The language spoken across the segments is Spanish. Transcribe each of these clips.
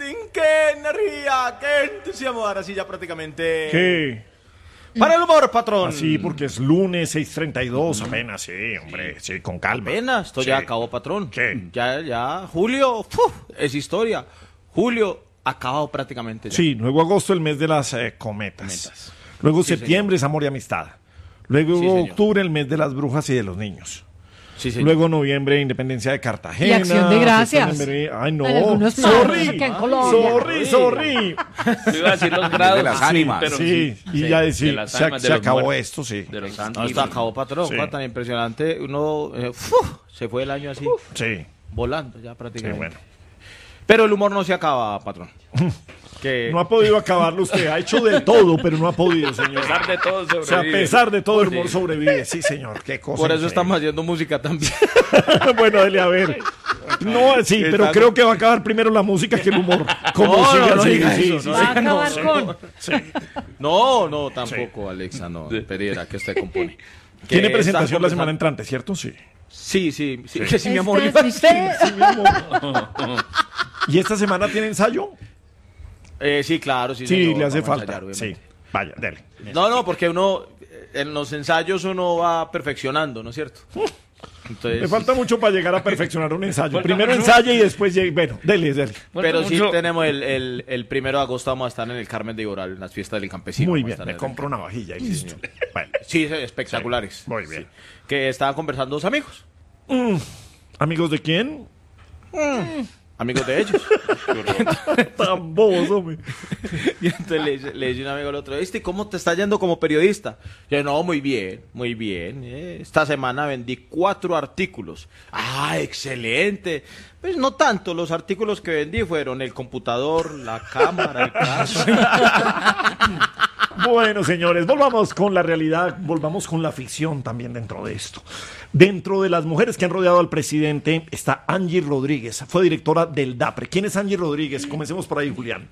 qué energía, qué entusiasmo. Ahora sí ya prácticamente... ¿Qué? Para el humor, patrón. Así, porque es lunes 6:32 apenas, sí, hombre, sí, con calma. Apenas, esto Sí. ya acabó, patrón. ¿Qué? Ya, julio, es historia. Julio acabado prácticamente ya. Sí, luego agosto, el mes de las cometas. Luego Sí, septiembre es amor y amistad. Luego Sí, señor. octubre, el mes de las brujas y de los niños. Sí, señor. Luego noviembre, independencia de Cartagena. Y Acción de Gracias. Ay, no. En algunos países Sorry. aquí en Colombia. Sorry. Yo iba a decir los grados de las ánimas. pero Sí, y ya de decir, las se ánimas, de se los acabó muertos, esto, sí. de los No, santos. esto acabó, patrón. Sí. Fue tan impresionante. Uno, se fue el año así, Sí, volando ya sí, prácticamente. bueno. Pero el humor no se acaba, patrón. Que No ha podido acabarlo usted. Ha hecho de todo, pero no ha podido, señor. A pesar de todo O sea, a sobrevive. pesar de todo, el humor sobrevive. Sí, señor. Qué cosa. por eso increíble. estamos haciendo música también. Bueno, dele a ver. No, sí, pero Exacto. creo que va a acabar primero la música que el humor. Como No, sigue no así, diga sí, eso, sí, no sí. Va a acabar con... No, tampoco, Alexa, no. Pereira, que usted compone. Tiene Que presentación están la semana conversando- entrante, ¿cierto? Sí. Sí, que sí, mi amor. Este es ¿Y esta semana tiene ensayo? Sí, claro, sí. Sí, señor, le hace vamos a falta. ensayar, Sí. obviamente. Vaya, dele. No, porque uno, en los ensayos uno va perfeccionando, ¿no es cierto? Entonces, Le falta mucho para llegar a perfeccionar un ensayo. Primero ensaya y después llegue. Bueno, dele. pero sí mucho. tenemos el 1 de agosto vamos a estar en el Carmen de Iboral, en las fiestas del campesino. Muy vamos a bien, estar me en el- compro una vajilla y listo. Bueno, Sí, espectaculares. muy bien. Que estaban conversando dos amigos, ¿Amigos de quién? amigos de ellos. Tan bobos, hombre. Y entonces le dice un amigo al otro, ¿cómo te está yendo como periodista? Y yo, no, muy bien, muy bien. Esta semana vendí 4 artículos. Ah, excelente. Pues no tanto, los artículos que vendí fueron el computador, la cámara, el caso. Bueno, señores, volvamos con la realidad, volvamos con la ficción también dentro de esto. Dentro de las mujeres que han rodeado al presidente está Angie Rodríguez, fue directora del DAPRE. ¿Quién es Angie Rodríguez? Comencemos por ahí, Julián.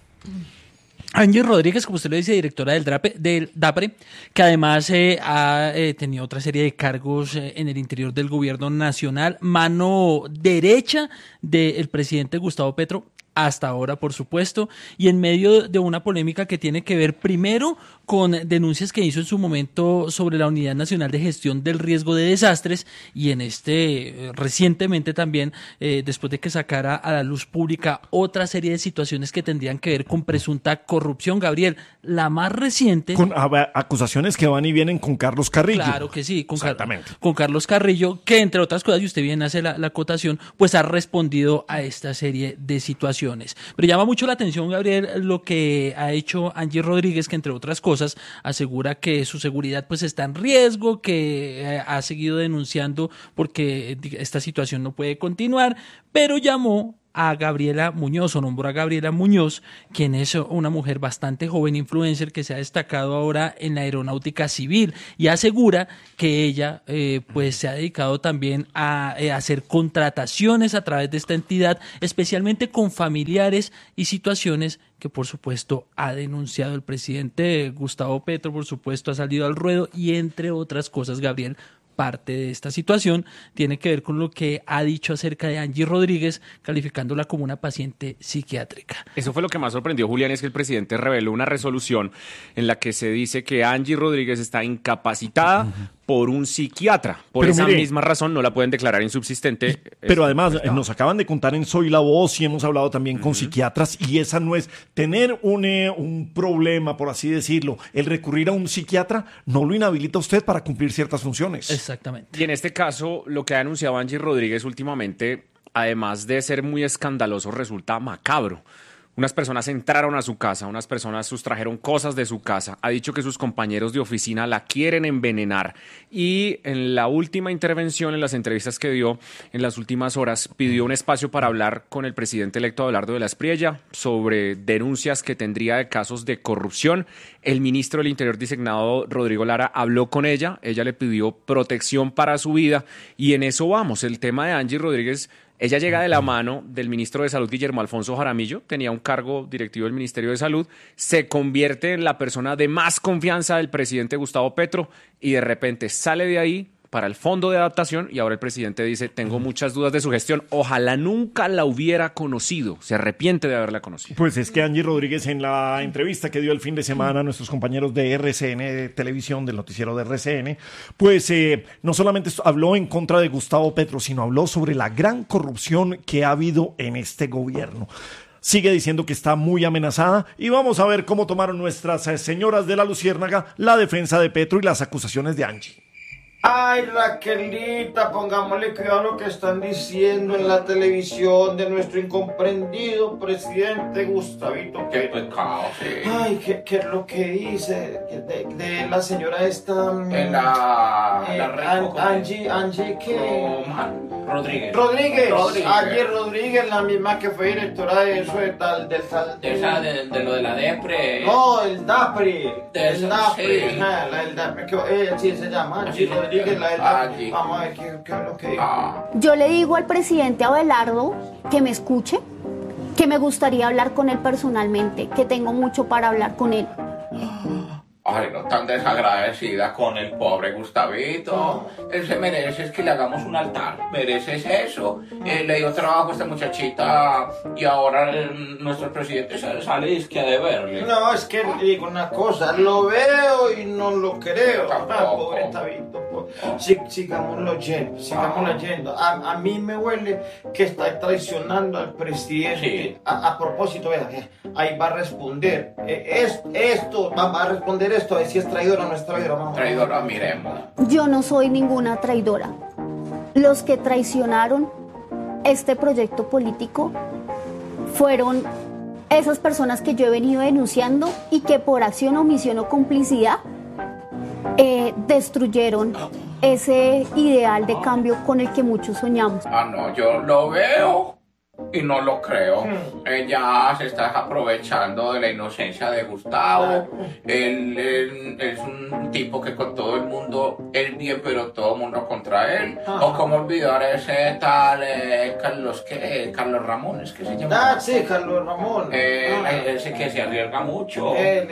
Angie Rodríguez, como usted lo dice, directora del DAPRE, que además ha tenido otra serie de cargos en el interior del gobierno nacional, mano derecha del presidente Gustavo Petro, hasta ahora, por supuesto, y en medio de una polémica que tiene que ver primero con denuncias que hizo en su momento sobre la Unidad Nacional de Gestión del Riesgo de Desastres y recientemente también, después de que sacara a la luz pública otra serie de situaciones que tendrían que ver con presunta corrupción. Gabriel, la más reciente... Con acusaciones que van y vienen con Carlos Carrillo. Claro que sí, Exactamente. con Carlos Carrillo, que entre otras cosas, y usted bien hace la acotación, pues ha respondido a esta serie de situaciones. Pero llama mucho la atención, Gabriel, lo que ha hecho Angie Rodríguez, que entre otras cosas asegura que su seguridad pues está en riesgo, que ha seguido denunciando porque esta situación no puede continuar, pero llamó a Gabriela Muñoz, o nombró a Gabriela Muñoz, quien es una mujer bastante joven, influencer, que se ha destacado ahora en la aeronáutica civil, y asegura que ella pues se ha dedicado también a hacer contrataciones a través de esta entidad, especialmente con familiares y situaciones que por supuesto ha denunciado el presidente Gustavo Petro, por supuesto ha salido al ruedo, y entre otras cosas, Gabriel, parte de esta situación tiene que ver con lo que ha dicho acerca de Angie Rodríguez, calificándola como una paciente psiquiátrica. Eso fue lo que más sorprendió, Julián, es que el presidente reveló una resolución en la que se dice que Angie Rodríguez está incapacitada por un psiquiatra. Por Pero esa mire, misma razón no la pueden declarar insubsistente. Pero además nos acaban de contar en Soy la Voz y hemos hablado también con psiquiatras, y esa no es tener un problema, por así decirlo. El recurrir a un psiquiatra no lo inhabilita a usted para cumplir ciertas funciones. Exactamente. Y en este caso, lo que ha anunciado Angie Rodríguez últimamente, además de ser muy escandaloso, resulta macabro. Unas personas entraron a su casa, unas personas sustrajeron cosas de su casa. Ha dicho que sus compañeros de oficina la quieren envenenar. Y en la última intervención, en las entrevistas que dio en las últimas horas, pidió un espacio para hablar con el presidente electo Abelardo de la Espriella sobre denuncias que tendría de casos de corrupción. El ministro del Interior designado, Rodrigo Lara, habló con ella. Ella le pidió protección para su vida. Y en eso vamos. El tema de Angie Rodríguez... Ella llega de la mano del ministro de Salud, Guillermo Alfonso Jaramillo, tenía un cargo directivo del Ministerio de Salud, se convierte en la persona de más confianza del presidente Gustavo Petro y de repente sale de ahí para el fondo de adaptación y ahora el presidente dice, tengo muchas dudas de su gestión, ojalá nunca la hubiera conocido, se arrepiente de haberla conocido. Pues es que Angie Rodríguez, en la entrevista que dio el fin de semana a nuestros compañeros de RCN de Televisión, del noticiero de RCN, pues no solamente habló en contra de Gustavo Petro, sino habló sobre la gran corrupción que ha habido en este gobierno. Sigue diciendo que está muy amenazada y vamos a ver cómo tomaron nuestras señoras de la Luciérnaga la defensa de Petro y las acusaciones de Angie. Ay, Raquelita, pongámosle cuidado a lo que están diciendo en la televisión de nuestro incomprendido presidente Gustavito. Qué pecado, sí. Ay, ¿qué es lo que dice de la señora esta? En la Reco, Angie, ¿qué? Rodríguez. Rodríguez. Angie Rodríguez, la misma que fue directora de eso, de lo de la Depre. No, el DAPRI. De El eso, DAPRI. sí. Ajá, el DAPRI. Sí, se llama Angie Rodríguez, la del DAPRI. Vamos a ver qué es lo que dice. Yo le digo al presidente Abelardo que me escuche, que me gustaría hablar con él personalmente, que tengo mucho para hablar con él. Ay, no tan desagradecida con el pobre Gustavito. Él se merece es que le hagamos un altar. Mereces eso. Le dio trabajo a esta muchachita y ahora nuestro presidente sale y es que ha de verle. No, es que le digo una cosa, lo veo y no lo creo. Tampoco. Pobre Tabito. Sigámoslo yendo. A mí me huele que está traicionando al presidente. Sí. A propósito, vea, ahí va a responder. Va a responder esto, a ver si es traidora o no es traidora. Vamos. Traidora, miremos. Yo no soy ninguna traidora. Los que traicionaron este proyecto político fueron esas personas que yo he venido denunciando y que por acción, omisión o complicidad destruyeron ese ideal de cambio con el que muchos soñamos. No, yo lo veo y no lo creo. Ella se está aprovechando de la inocencia de Gustavo. Él es un tipo que con todo el mundo es bien, pero todo el mundo contra él. O cómo olvidar ese tal Carlos Ramón, es que se llama. Sí, Carlos Ramón. Ese que se arriesga mucho.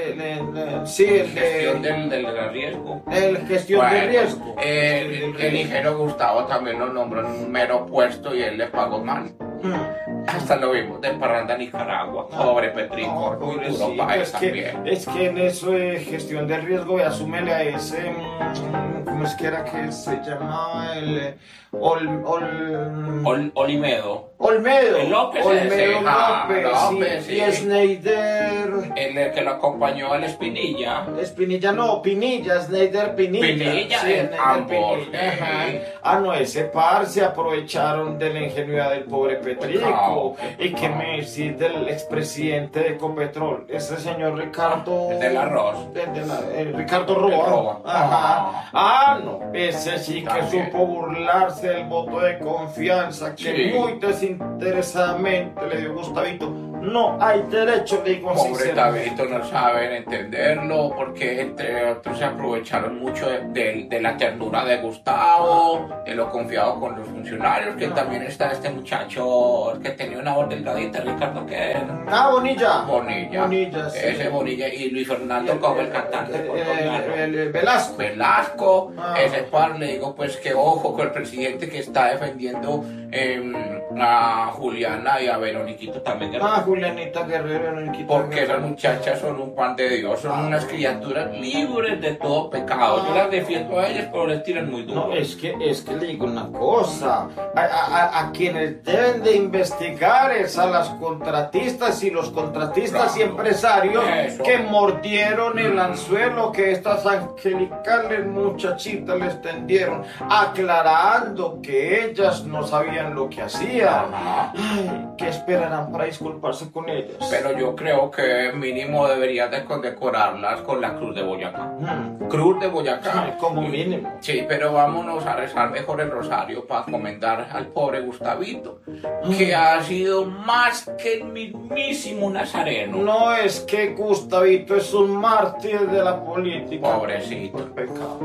Gestión del riesgo. Gestión de riesgo. El ingeniero Gustavo también lo nombró en un mero puesto y él le pagó mal. Hasta lo vimos de Parranda, Nicaragua. Pobre Petrico, muy duro para él también. Es que en eso de gestión de riesgo, asúmele a ese, ¿cómo es que era que se llamaba? El Olmedo. Olmedo López, López, sí. Y Schneider. El que lo acompañó al Espinilla. Espinilla no, Pinilla, Schneider Pinilla. Pinilla, sí, Schneider ambos. Ajá. No, ese par se aprovecharon de la ingenuidad del pobre Petrico. ¿Y qué me decís del expresidente de Ecopetrol? Ese señor Ricardo. El del arroz. Ricardo Roa. Ajá. No, ese sí que También supo burlarse del voto de confianza que muy desinteresadamente le dio Gustavito. No hay derecho, le digo Pobre sinceramente. Tabito, no saben entenderlo porque entre otros se aprovecharon mucho de la ternura de Gustavo, de lo confiado con los funcionarios, que también está este muchacho que tenía una voz delgadita, Ricardo, que era Bonilla. Bonilla, sí. ese Bonilla, y Luis Fernando como el cantante El Velasco. Velasco, ese par, le digo pues que ojo con el presidente que está defendiendo a Juliana y a Veroniquito también. Julianita Guerrero, Porque esas muchachas son un pan de Dios, son unas criaturas libres de todo pecado. Yo las defiendo a ellas, pero les tiran muy duro. No, es que le digo una cosa. A quienes deben de investigar es a las contratistas y los contratistas y empresarios que mordieron el anzuelo que estas angelicales muchachitas les tendieron, aclarando que ellas no sabían lo que hacían. Ay, ¿qué esperarán para disculparse con ellas? Pero yo creo que mínimo deberías de condecorarlas con la Cruz de Boyacá. Cruz de Boyacá. Como mínimo. Sí, pero vámonos a rezar mejor el rosario para comentar al pobre Gustavito, que ha sido más que el mismísimo Nazareno. No, es que Gustavito es un mártir de la política. Pobrecito. Por pecado.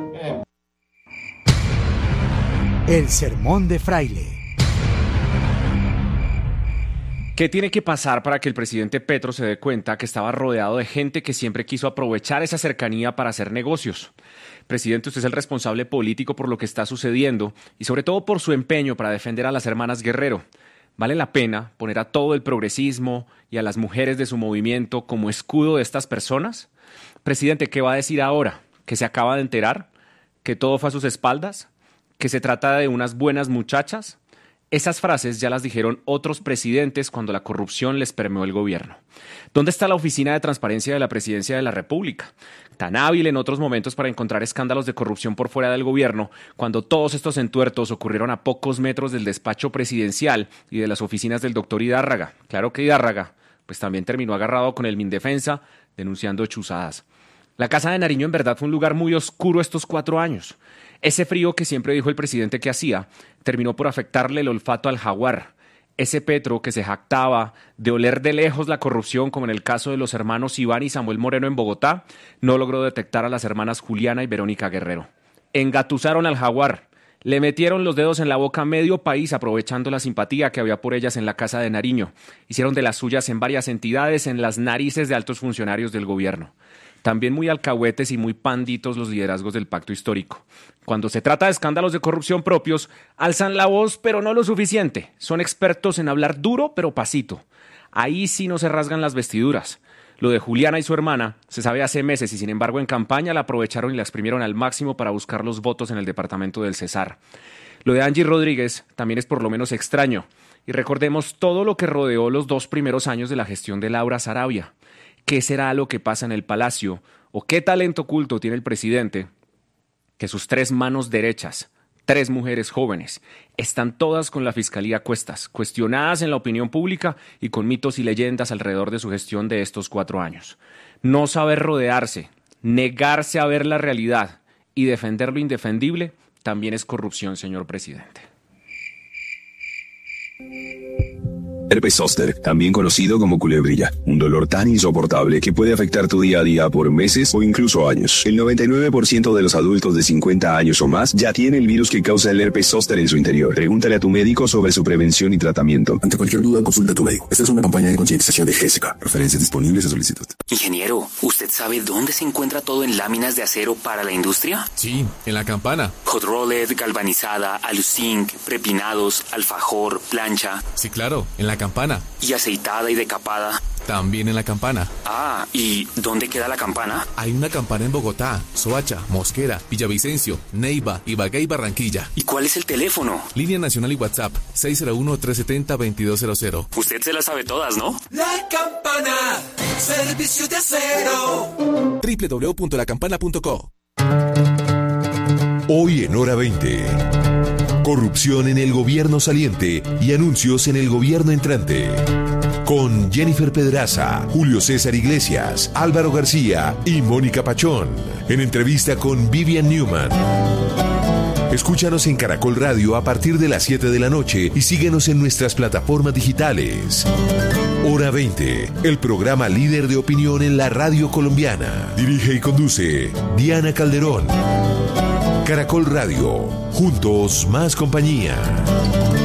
El sermón de Fraile. ¿Qué tiene que pasar para que el presidente Petro se dé cuenta que estaba rodeado de gente que siempre quiso aprovechar esa cercanía para hacer negocios? Presidente, usted es el responsable político por lo que está sucediendo y sobre todo por su empeño para defender a las hermanas Guerrero. ¿Vale la pena poner a todo el progresismo y a las mujeres de su movimiento como escudo de estas personas? Presidente, ¿qué va a decir ahora? ¿Que se acaba de enterar? ¿Que todo fue a sus espaldas? ¿Que se trata de unas buenas muchachas? Esas frases ya las dijeron otros presidentes cuando la corrupción les permeó el gobierno. ¿Dónde está la Oficina de Transparencia de la Presidencia de la República? Tan hábil en otros momentos para encontrar escándalos de corrupción por fuera del gobierno, cuando todos estos entuertos ocurrieron a pocos metros del despacho presidencial y de las oficinas del doctor Hidárraga. Claro que Hidárraga, pues también terminó agarrado con el Mindefensa, denunciando chuzadas. La Casa de Nariño en verdad fue un lugar muy oscuro estos 4 años. Ese frío que siempre dijo el presidente que hacía, terminó por afectarle el olfato al jaguar. Ese Petro que se jactaba de oler de lejos la corrupción, como en el caso de los hermanos Iván y Samuel Moreno en Bogotá, no logró detectar a las hermanas Juliana y Verónica Guerrero. Engatusaron al jaguar, le metieron los dedos en la boca a medio país aprovechando la simpatía que había por ellas en la Casa de Nariño. Hicieron de las suyas en varias entidades, en las narices de altos funcionarios del gobierno. También muy alcahuetes y muy panditos los liderazgos del pacto histórico. Cuando se trata de escándalos de corrupción propios, alzan la voz, pero no lo suficiente. Son expertos en hablar duro, pero pasito. Ahí sí no se rasgan las vestiduras. Lo de Juliana y su hermana se sabe hace meses y sin embargo en campaña la aprovecharon y la exprimieron al máximo para buscar los votos en el departamento del Cesar. Lo de Angie Rodríguez también es por lo menos extraño. Y recordemos todo lo que rodeó los 2 primeros años de la gestión de Laura Sarabia. ¿Qué será lo que pasa en el Palacio? ¿O qué talento oculto tiene el presidente? Que sus 3 manos derechas, 3 mujeres jóvenes, están todas con la fiscalía a cuestas, cuestionadas en la opinión pública y con mitos y leyendas alrededor de su gestión de estos 4 años. No saber rodearse, negarse a ver la realidad y defender lo indefendible también es corrupción, señor presidente. Herpes zóster, también conocido como culebrilla, un dolor tan insoportable que puede afectar tu día a día por meses o incluso años. El 99% de los adultos de 50 años o más ya tiene el virus que causa el herpes zóster en su interior. Pregúntale a tu médico sobre su prevención y tratamiento. Ante cualquier duda, consulta a tu médico. Esta es una campaña de concientización de GESICA. Referencias disponibles a solicitud. Ingeniero, ¿usted sabe dónde se encuentra todo en láminas de acero para la industria? Sí, en La Campana. Hot rolled, galvanizada, aluzinc, prepinados, alfajor, plancha. Sí, claro, en La Campana. ¿Y aceitada y decapada? También en La Campana. Ah, ¿y dónde queda La Campana? Hay una Campana en Bogotá, Soacha, Mosquera, Villavicencio, Neiva, Ibagué y Barranquilla. ¿Y cuál es el teléfono? Línea nacional y WhatsApp, 601-370-2200. Usted se las sabe todas, ¿no? La Campana, servicio de acero. www.lacampana.co. Hoy en Hora 20. Corrupción en el gobierno saliente y anuncios en el gobierno entrante. Con Jennifer Pedraza, Julio César Iglesias, Álvaro García y Mónica Pachón. En entrevista con Vivian Newman. Escúchanos en Caracol Radio a partir de las 7 de la noche y síguenos en nuestras plataformas digitales. Hora 20, el programa líder de opinión en la radio colombiana. Dirige y conduce Diana Calderón. Caracol Radio, juntos más compañía.